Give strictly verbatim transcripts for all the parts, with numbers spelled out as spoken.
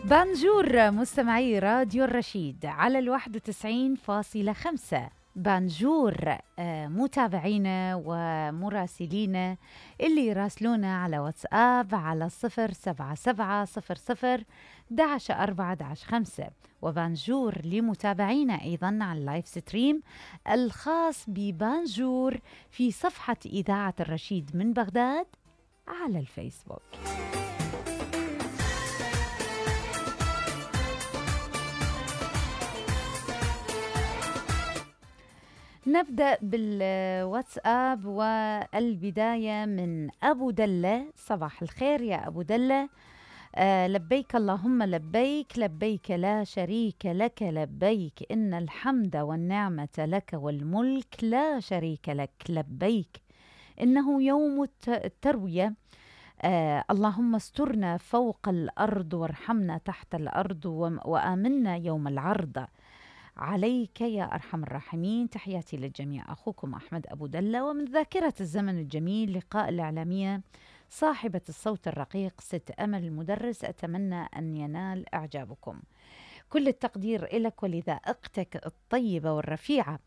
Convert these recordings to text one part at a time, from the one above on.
بانجور مستمعي راديو الرشيد على الواحد وتسعين فاصلة خمسة. بانجور آه، متابعينا ومراسلينا اللي يراسلونا على واتساب على صفر سبعة سبعة صفر صفر دعش أربعة دعش خمسة، وبانجور لمتابعينا أيضا على اللايف ستريم الخاص ببانجور في صفحة إذاعة الرشيد من بغداد على الفيسبوك. نبدأ بالواتساب والبداية من أبو دلة. صباح الخير يا أبو دلة. آه لبيك اللهم لبيك، لبيك لا شريك لك لبيك، إن الحمد والنعمة لك والملك لا شريك لك لبيك، إنه يوم التروية. آه اللهم استرنا فوق الأرض وارحمنا تحت الأرض وآمنا يوم العرض عليك يا أرحم الراحمين. تحياتي للجميع، أخوكم أحمد أبو دلة. ومن ذاكرة الزمن الجميل لقاء الإعلامية صاحبة الصوت الرقيق ست أمل المدرس، أتمنى أن ينال إعجابكم. كل التقدير لك ولذائقتك الطيبة والرفيعة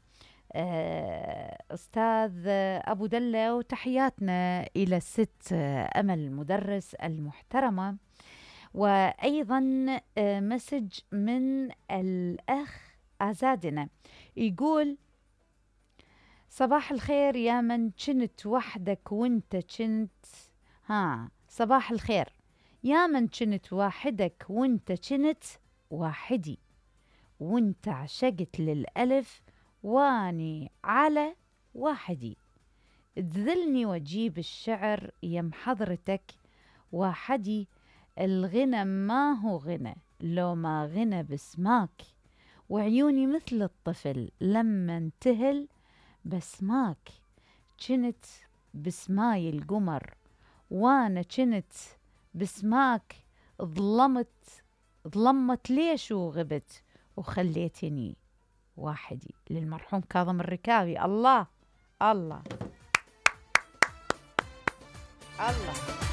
أستاذ أبو دلة، وتحياتنا إلى الست أمل المدرس المحترمة. وأيضا مسج من الأخ أزادنا يقول: صباح الخير يا من كنت وحدك وانت كنت ها صباح الخير يا من كنت واحدك وانت كنت واحدي، وانت عشقت للألف واني على واحدي، تذلني وجيب الشعر يم حضرتك واحدي، الغنى ما هو غنى لو ما غنى بسماك، وعيوني مثل الطفل لما انتهل بسماك، كنت بسماي القمر وانا كنت بسماك، ظلمت ظلمت ليش وغبت وخليتني واحدي. للمرحوم كاظم الركاوي. الله الله الله.